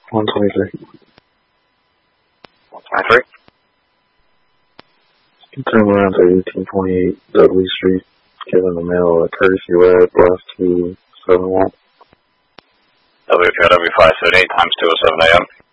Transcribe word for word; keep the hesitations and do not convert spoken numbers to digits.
one twenty-three. one twenty-three? Turn around to eighteen twenty-eight Dudley Street, giving the mail a courtesy ride blast to seven one. W P O W five seven eight times two oh seven A M.